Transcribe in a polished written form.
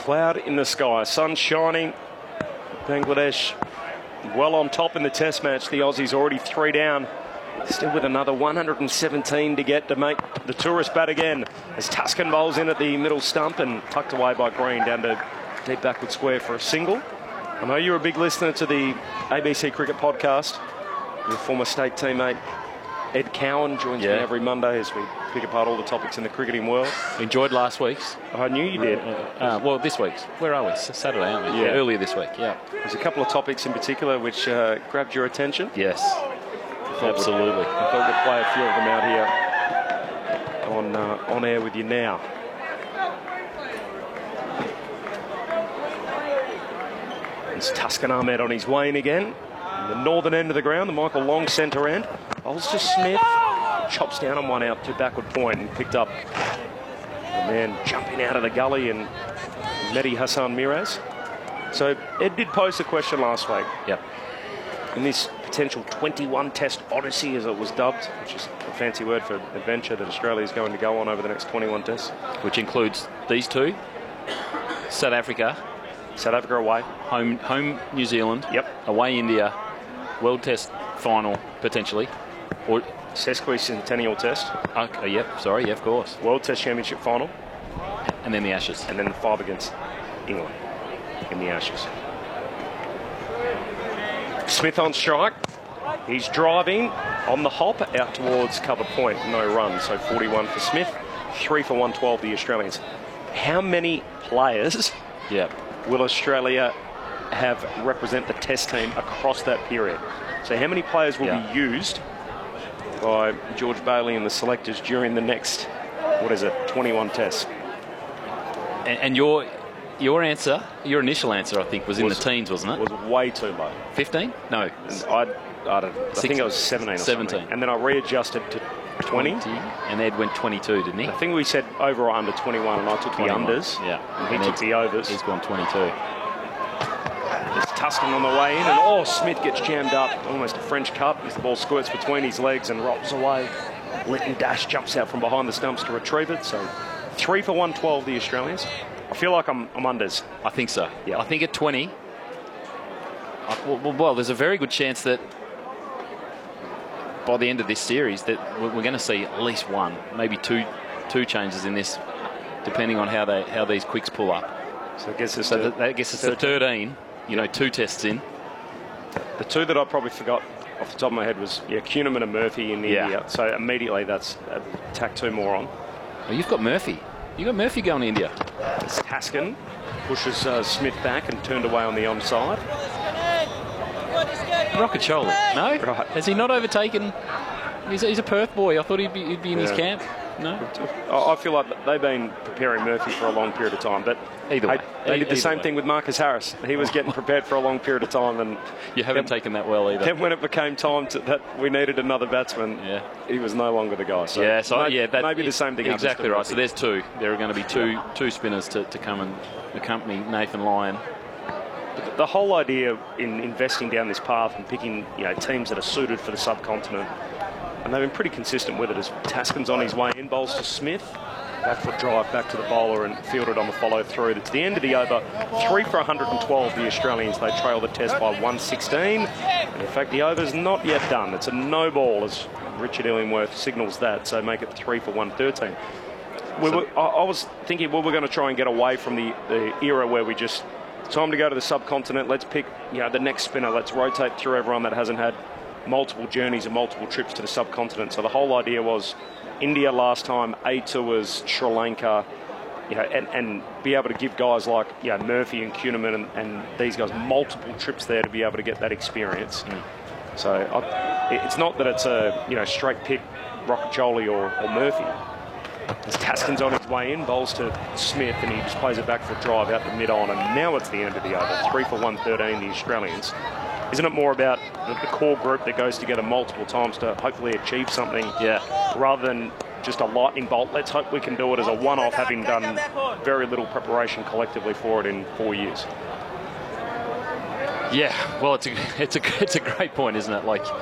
cloud in the sky, sun shining. Bangladesh well on top in the test match. The Aussies already 3 down. Still with another 117 to get to make the tourist bat again. As Tuscan bowls in at the middle stump and tucked away by Green down to deep backward square for a single. I know you're a big listener to the ABC Cricket Podcast. Your former state teammate Ed Cowan joins me every Monday as we pick apart all the topics in the cricketing world. Enjoyed last week's. I knew you did. Well, this week's. Where are we? Saturday, aren't we? Yeah, earlier this week, yeah. There's a couple of topics in particular which grabbed your attention. Yes, absolutely. I thought we'd play a few of them out here on air with you now. It's Tuscan Ahmed on his way in again. In the northern end of the ground, the Michael Long centre end. Bowls to Smith. Chops down on one out to backward point and picked up the man jumping out of the gully and Mehdi Hassan Miraz. So Ed did pose a question last week. Yep. In this potential 21 test odyssey, as it was dubbed, which is a fancy word for adventure that Australia is going to go on over the next 21 tests. Which includes these two. South Africa away. Home New Zealand. Yep. Away India. World Test final, potentially. Or Sesquicentennial Test. Okay, yep, sorry, yeah, of course. World Test Championship final. And then the Ashes. And then the 5 against England in the Ashes. Smith on strike. He's driving on the hop out towards cover point. No run, so 41 for Smith. 3 for 112, the Australians. How many players will Australia have represent the test team across that period? So how many players will be used by George Bailey and the selectors during the next, 21 tests? And your answer, your initial answer, I think, was in the teens, wasn't it? Was way too low. 15? No. I think it was 17 or 17. Something. And then I readjusted to 20. And Ed went 22, didn't he? I think we said over or under 21, and I took 21. The unders. Yeah. And he took the overs. He's gone 22. There's Tuscan on the way in, and Smith gets jammed up, almost a French cup, as the ball squirts between his legs and rolls away. Lytton Dash jumps out from behind the stumps to retrieve it, so 3 for 112, the Australians. I feel like I'm unders. I think so. Yeah. I think at 20, well, there's a very good chance that by the end of this series that we're going to see at least one, maybe two changes in this, depending on how these quicks pull up. So I guess it's the 13. 2 tests in. The 2 that I probably forgot off the top of my head was Kuhnemann and Murphy in India. So immediately that's tack 2 more on. Oh, you've got Murphy. You got Murphy going to India. Tuscan pushes Smith back and turned away on the onside. Roccachola. No? Right. Has he not overtaken? He's a Perth boy. I thought he'd be in his camp. No? I feel like they've been preparing Murphy for a long period of time, but either way. They did the same thing with Marcus Harris. He was getting prepared for a long period of time, and you haven't taken that well either. Then when it became time that we needed another batsman, he was no longer the guy. So maybe the same thing. Exactly right. So there's 2. There are going to be two spinners to come and accompany Nathan Lyon. But the whole idea in investing down this path and picking teams that are suited for the subcontinent, and they've been pretty consistent with it, as Tuscan's on his way in, bowls to Smith. Back foot drive back to the bowler and fielded on the follow through. It's the end of the over. 3 for 112, the Australians. They trail the test by 116. And in fact, the over's not yet done. It's a no ball, as Richard Illingworth signals that, so make it 3 for 113. I was thinking, we're going to try and get away from the era where we just, time to go to the subcontinent, let's pick the next spinner, let's rotate through everyone that hasn't had multiple journeys and multiple trips to the subcontinent. So the whole idea was India last time, A tours, Sri Lanka, and be able to give guys like Murphy and Kuhnemann and these guys multiple trips there to be able to get that experience. So it's not that it's a straight pick Roccachola or Murphy. As Tuscan's on his way in, bowls to Smith, and he just plays it back for a drive out to mid-on, and now it's the end of the over. 3 for 113, the Australians. Isn't it more about the core group that goes together multiple times to hopefully achieve something rather than just a lightning bolt? Let's hope we can do it as a one-off, having done very little preparation collectively for it in 4 years. Yeah, well, it's a great point, isn't it? Like,